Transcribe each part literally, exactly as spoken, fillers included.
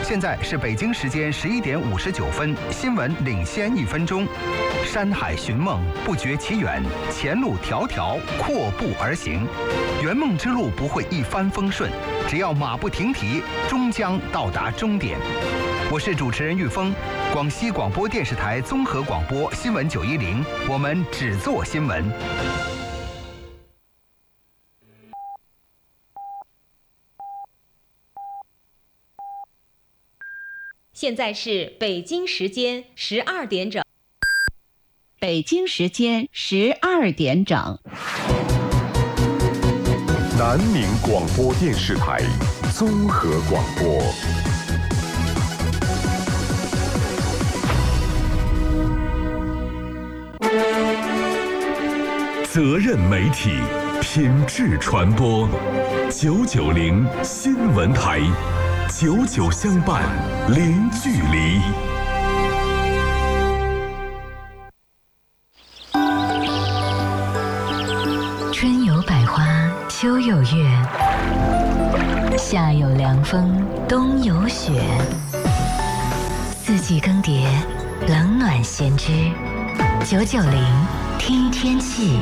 现在是北京时间十一点五十九分，新闻领先一分钟。山海寻梦，不觉其远；前路迢迢，阔步而行。圆梦之路不会一帆风顺，只要马不停蹄，终将到达终点。我是主持人玉峰，广西广播电视台综合广播新闻九一零，我们只做新闻。 现在是北京时间十二点整。 北京时间十二点整。 南宁广播电视台综合广播。责任媒体，品质传播。九九零新闻台，久久相伴，零距离。 春有百花，秋有月，夏有凉风，冬有雪。四季更迭，冷暖先知。九九零听天气。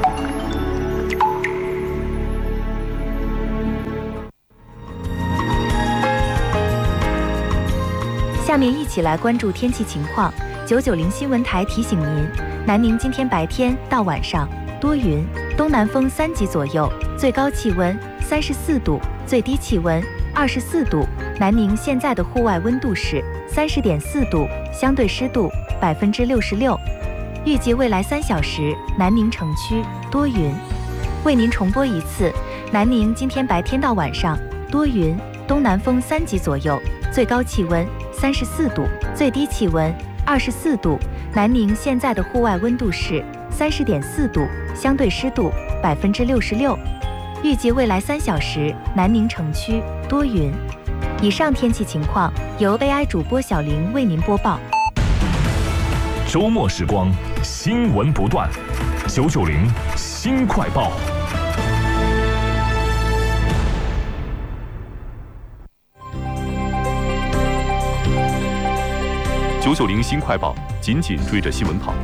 下面一起来关注天气情况。九九零新闻台提醒您，南宁今天白天到晚上多云，东南风三级左右，最高气温三十四度，最低气温二十四度。南宁现在的户外温度是三十点四度，相对湿度百分之六十六。预计未来三小时，南宁城区多云。为您重播一次，南宁今天白天到晚上多云，东南风三级左右，最高气温三十四度，最低气温二十四度。南宁现在的户外温度是三十点四度，相对湿度百分之六十六。预计未来三小时，南宁城区多云。以上天气情况由 A I 主播小玲为您播报。 周末时光，新闻不断。九九零新快报。九九零新快报，紧紧追着新闻跑。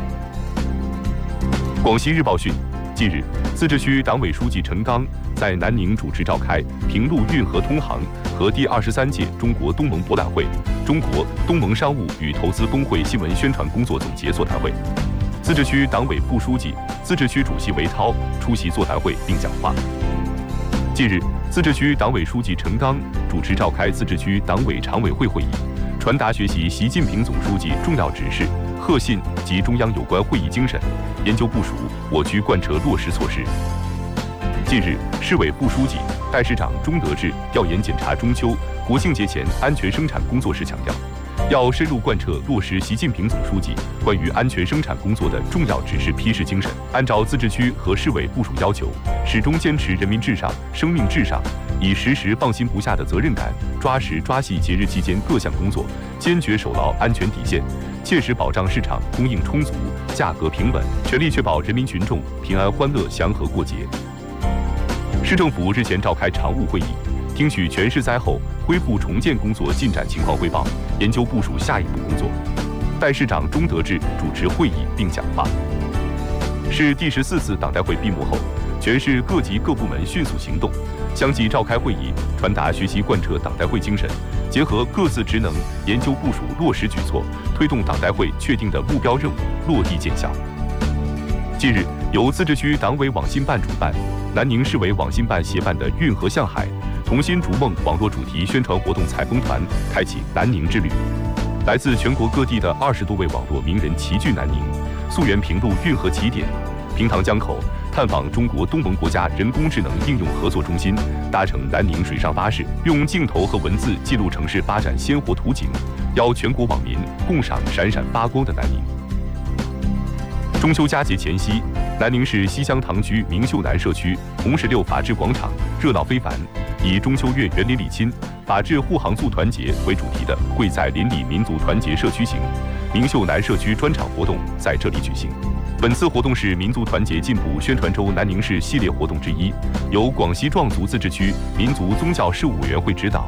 广西日报讯，近日，自治区党委书记陈刚在南宁主持召开平陆运河通航和第二十三届中国东盟博览会中国东盟商务与投资峰会新闻宣传工作总结座谈会。自治区党委副书记、自治区主席韦涛出席座谈会并讲话。近日，自治区党委书记陈刚主持召开自治区党委常委会会议，传达学习习近平总书记重要指示、贺信及中央有关会议精神，研究部署我区贯彻落实措施。近日，市委副书记、代市长钟德志调研检查中秋、国庆节前安全生产工作时强调，要深入贯彻落实习近平总书记关于安全生产工作的重要指示批示精神，按照自治区和市委部署要求，始终坚持人民至上、生命至上，以时时放心不下的责任感，抓实抓细节日期间各项工作，坚决守牢安全底线，切实保障市场供应充足、价格平稳，全力确保人民群众平安欢乐祥和过节。市政府日前召开常务会议，听取全市灾后恢复重建工作进展情况汇报，研究部署下一步工作。代市长钟德志主持会议并讲话。市第十四次党代会闭幕后，全市各级各部门迅速行动，相继召开会议，传达学习贯彻党代会精神，结合各自职能，研究部署落实举措，推动党代会确定的目标任务落地见效。近日，由自治区党委网信办主办，南宁市委网信办协办的“运河向海，同心逐梦”网络主题宣传活动采风团开启南宁之旅。来自全国各地的二十多位网络名人齐聚南宁，溯源平陆运河起点，平塘江口，探访中国东盟国家人工智能应用合作中心，搭乘南宁水上巴士，用镜头和文字记录城市发展鲜活图景，邀全国网民共赏闪闪发光的南宁。中秋佳节前夕，南宁市西乡塘区明秀南社区红石榴法治广场热闹非凡，以中秋月园邻里亲、法治护航促团结为主题的“贵在邻里民族团结社区行”明秀南社区专场活动在这里举行。本次活动是民族团结进步宣传周南宁市系列活动之一，由广西壮族自治区民族宗教事务委员会指导，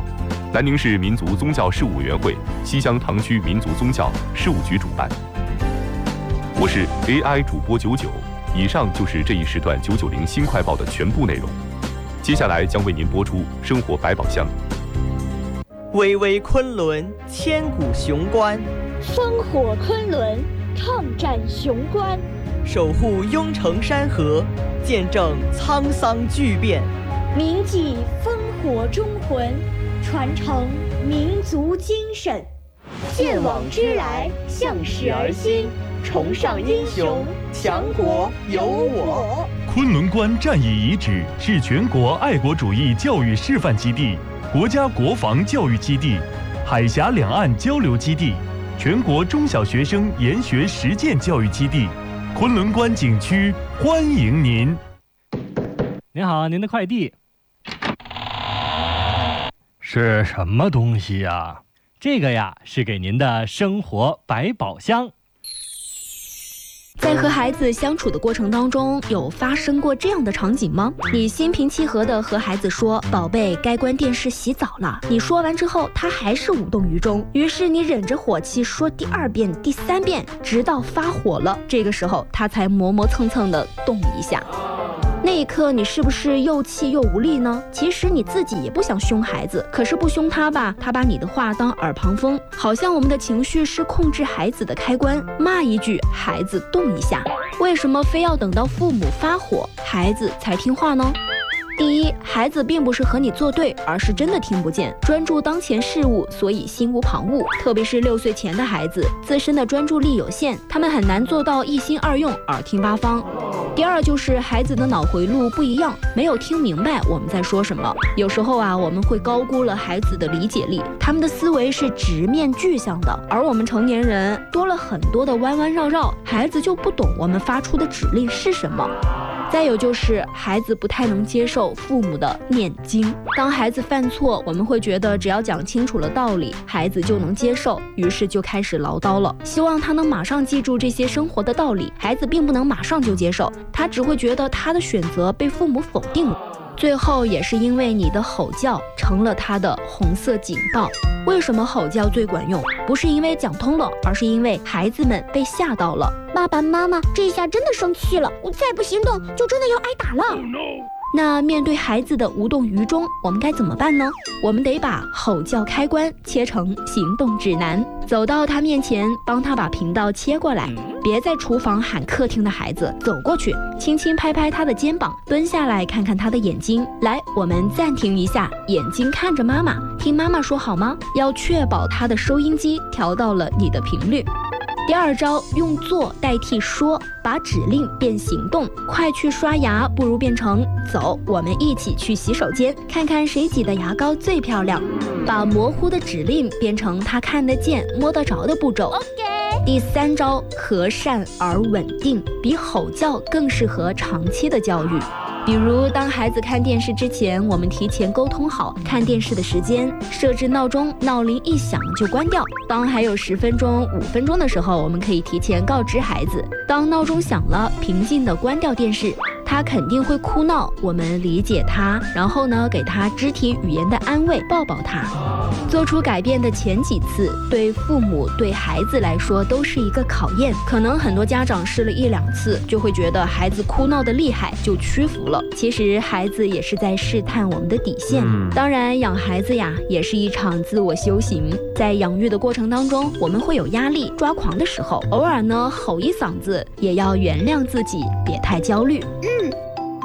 南宁市民族宗教事务委员会西乡塘区民族宗教事务局主办。我是 A I 主播九九，以上就是这一时段九九零新快报的全部内容。接下来将为您播出生活百宝箱。 巍巍昆仑，千古雄关； 烽火昆仑，抗战雄关； 守护雍城山河，见证沧桑巨变； 铭记烽火忠魂，传承民族精神；见往知来，向史而新，崇尚英雄，强国有我。 昆仑关战役遗址是全国爱国主义教育示范基地、国家国防教育基地、海峡两岸交流基地、全国中小学生研学实践教育基地。昆仑关景区欢迎您。 您好，您的快递是什么东西呀？ 这个呀，是给您的生活百宝箱。 在和孩子相处的过程当中，有发生过这样的场景吗？你心平气和地和孩子说：“宝贝，该关电视洗澡了。”你说完之后，他还是无动于衷。于是你忍着火气说第二遍、第三遍，直到发火了。这个时候，他才磨磨蹭蹭地动一下。那一刻，你是不是又气又无力呢？其实你自己也不想凶孩子，可是不凶他吧，他把你的话当耳旁风，好像我们的情绪是控制孩子的开关，骂一句，孩子动一下。为什么非要等到父母发火，孩子才听话呢？第一，孩子并不是和你作对，而是真的听不见，专注当前事物，所以心无旁骛。特别是六岁前的孩子，自身的专注力有限，他们很难做到一心二用，耳听八方。第二就是孩子的脑回路不一样，没有听明白我们在说什么。有时候啊，我们会高估了孩子的理解力，他们的思维是直面具象的，而我们成年人多了很多的弯弯绕绕，孩子就不懂我们发出的指令是什么。再有就是孩子不太能接受父母的念经。当孩子犯错，我们会觉得只要讲清楚了道理，孩子就能接受，于是就开始唠叨了，希望他能马上记住这些生活的道理。孩子并不能马上就接受，他只会觉得他的选择被父母否定了。最后也是因为你的吼叫成了他的红色警报。为什么吼叫最管用？不是因为讲通了，而是因为孩子们被吓到了。 爸爸妈妈，这下真的生气了，我再不行动就真的要挨打了。 Oh, no. 那面对孩子的无动于衷，我们该怎么办呢？我们得把吼叫开关切成行动指南，走到他面前，帮他把频道切过来。别在厨房喊客厅的孩子，走过去，轻轻拍拍他的肩膀，蹲下来看看他的眼睛。来，我们暂停一下，眼睛看着妈妈，听妈妈说好吗？要确保他的收音机调到了你的频率。第二招，用做代替说，把指令变行动。快去刷牙不如变成走，我们一起去洗手间，看看谁挤的牙膏最漂亮。把模糊的指令变成他看得见摸得着的步骤。 OK。 第三招，和善而稳定，比吼叫更适合长期的教育。比如当孩子看电视之前，我们提前沟通好看电视的时间，设置闹钟，闹铃一响就关掉。当还有十分钟、五分钟的时候，我们可以提前告知孩子，当闹钟响了，平静地关掉电视。他肯定会哭闹，我们理解他，然后呢，给他肢体语言的安慰，抱抱他。做出改变的前几次，对父母、对孩子来说都是一个考验。可能很多家长试了一两次，就会觉得孩子哭闹的厉害，就屈服了。其实孩子也是在试探我们的底线。当然，养孩子呀，也是一场自我修行。在养育的过程当中，我们会有压力、抓狂的时候，偶尔呢吼一嗓子，也要原谅自己，别太焦虑。 嗯